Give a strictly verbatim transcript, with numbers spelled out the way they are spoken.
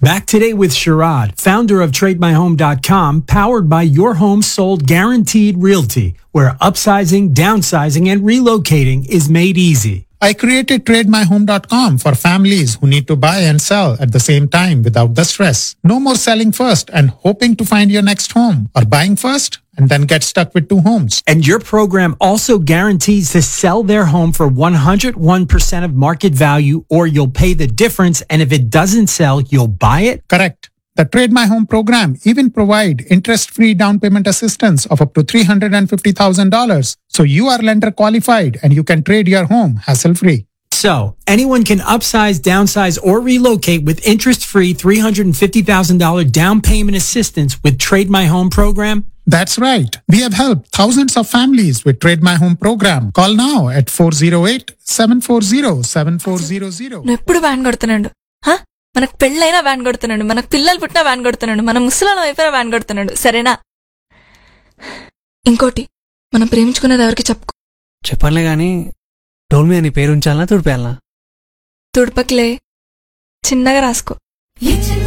Back today with Sharad, founder of Trade My Home dot com, powered by Your Home Sold Guaranteed Realty, where upsizing, downsizing, and relocating is made easy. I created Trade My Home dot com for families who need to buy and sell at the same time without the stress. No more selling first and hoping to find your next home, or buying first and then get stuck with two homes. And your program also guarantees to sell their home for one hundred one percent of market value, or you'll pay the difference, and if it doesn't sell, you'll buy it? Correct. The Trade My Home program even provide interest-free down payment assistance of up to three hundred fifty thousand dollars. So you are lender qualified and you can trade your home hassle-free. So, anyone can upsize, downsize, or relocate with interest-free three hundred fifty thousand dollars down payment assistance with Trade My Home program? That's right. We have helped thousands of families with Trade My Home program. Call now at four oh eight, seven four zero, seven four zero zero. ఎప్పుడు van కొడుతున్నాడు? హ? మనకు పెళ్ళైనా van కొడుతున్నాడు, మనకు పిల్లలు పుట్టినా van కొడుతున్నాడు, మన ముసలాల వైపున వ్యాన్ కొడుతున్నాడు. సరేనా? ఇంకోటి, మనం ప్రేమించుకున్నది ఎవరికి చెప్పుకో. చెప్పనులే గాని డోల్ మీద నీ పేరు ఉంచాలనా తుడిపేయాలనా? తుడుపకిలే, చిన్నగా రాసుకో.